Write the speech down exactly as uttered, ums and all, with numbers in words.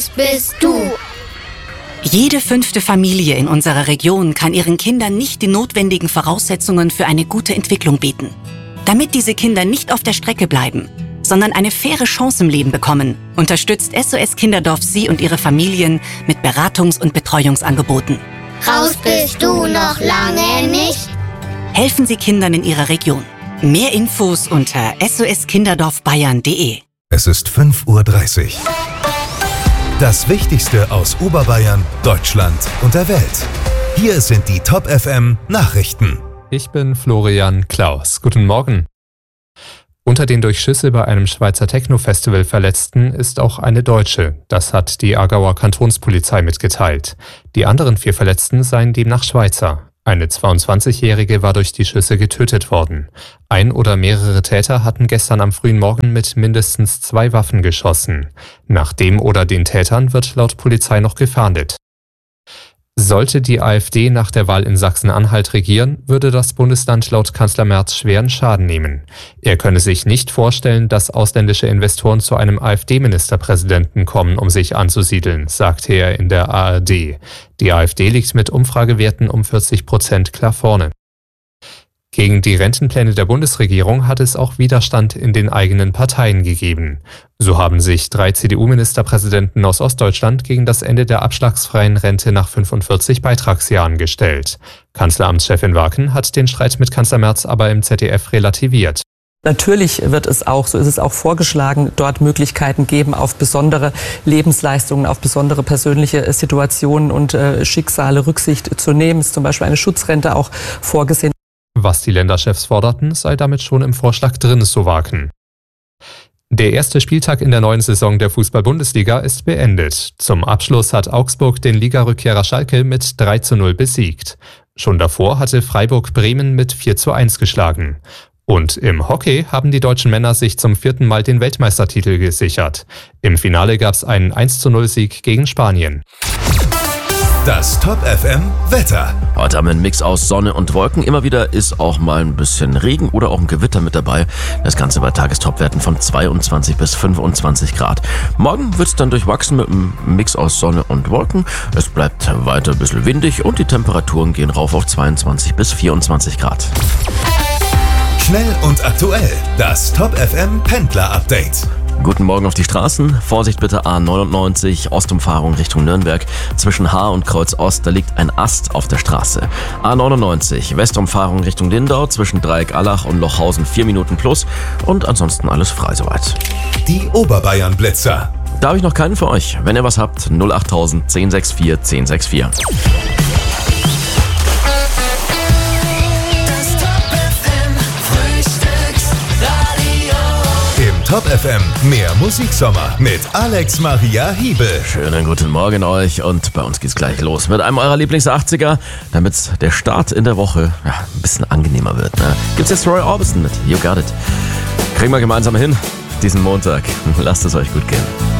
Bist du? Jede fünfte Familie in unserer Region kann ihren Kindern nicht die notwendigen Voraussetzungen für eine gute Entwicklung bieten. Damit diese Kinder nicht auf der Strecke bleiben, sondern eine faire Chance im Leben bekommen, unterstützt S O S Kinderdorf Sie und Ihre Familien mit Beratungs- und Betreuungsangeboten. Raus bist du noch lange nicht. Helfen Sie Kindern in Ihrer Region. Mehr Infos unter s o s kinderdorf bayern punkt de. Es ist fünf Uhr dreißig. Das Wichtigste aus Oberbayern, Deutschland und der Welt. Hier sind die Top F M Nachrichten. Ich bin Florian Klaus. Guten Morgen. Unter den durch Schüsse bei einem Schweizer Techno-Festival Verletzten ist auch eine Deutsche. Das hat die Aargauer Kantonspolizei mitgeteilt. Die anderen vier Verletzten seien demnach Schweizer. Eine zweiundzwanzigjährige war durch die Schüsse getötet worden. Ein oder mehrere Täter hatten gestern am frühen Morgen mit mindestens zwei Waffen geschossen. Nach dem oder den Tätern wird laut Polizei noch gefahndet. Sollte die AfD nach der Wahl in Sachsen-Anhalt regieren, würde das Bundesland laut Kanzler Merz schweren Schaden nehmen. Er könne sich nicht vorstellen, dass ausländische Investoren zu einem AfD-Ministerpräsidenten kommen, um sich anzusiedeln, sagte er in der A R D. Die AfD liegt mit Umfragewerten um vierzig Prozent klar vorne. Gegen die Rentenpläne der Bundesregierung hat es auch Widerstand in den eigenen Parteien gegeben. So haben sich drei C D U-Ministerpräsidenten aus Ostdeutschland gegen das Ende der abschlagsfreien Rente nach fünfundvierzig Beitragsjahren gestellt. Kanzleramtschefin Waken hat den Streit mit Kanzler Merz aber im Z D F relativiert. Natürlich wird es auch, so ist es auch vorgeschlagen, dort Möglichkeiten geben, auf besondere Lebensleistungen, auf besondere persönliche Situationen und äh, Schicksale Rücksicht zu nehmen. Ist zum Beispiel eine Schutzrente auch vorgesehen. Was die Länderchefs forderten, sei damit schon im Vorschlag drin, so Waken. Der erste Spieltag in der neuen Saison der Fußball-Bundesliga ist beendet. Zum Abschluss hat Augsburg den Ligarückkehrer Schalke mit drei zu null besiegt. Schon davor hatte Freiburg Bremen mit vier zu eins geschlagen. Und im Hockey haben die deutschen Männer sich zum vierten Mal den Weltmeistertitel gesichert. Im Finale gab es einen eins zu null Sieg gegen Spanien. Das Top F M Wetter. Heute haben wir einen Mix aus Sonne und Wolken. Immer wieder ist auch mal ein bisschen Regen oder auch ein Gewitter mit dabei. Das Ganze bei Tagestopwerten von zweiundzwanzig bis fünfundzwanzig Grad. Morgen wird es dann durchwachsen mit einem Mix aus Sonne und Wolken. Es bleibt weiter ein bisschen windig und die Temperaturen gehen rauf auf zweiundzwanzig bis vierundzwanzig Grad. Schnell und aktuell. Das Top F M Pendler Update. Guten Morgen auf die Straßen. Vorsicht bitte A neunundneunzig, Ostumfahrung Richtung Nürnberg. Zwischen Haar und Kreuz Ost, da liegt ein Ast auf der Straße. A neunundneunzig, Westumfahrung Richtung Lindau. Zwischen Dreieck Allach und Lochhausen vier Minuten plus. Und ansonsten alles frei soweit. Die Oberbayern Blitzer. Da habe ich noch keinen für euch. Wenn ihr was habt, null achttausend, zehn sechs vier, zehn sechs vier. Top F M, mehr Musiksommer mit Alex Maria Hiebel. Schönen guten Morgen euch und bei uns geht's gleich los mit einem eurer Lieblings-achtziger, damit der Start in der Woche ja, ein bisschen angenehmer wird. Ne? Gibt's jetzt Roy Orbison mit You Got It. Kriegen wir gemeinsam hin diesen Montag. Lasst es euch gut gehen.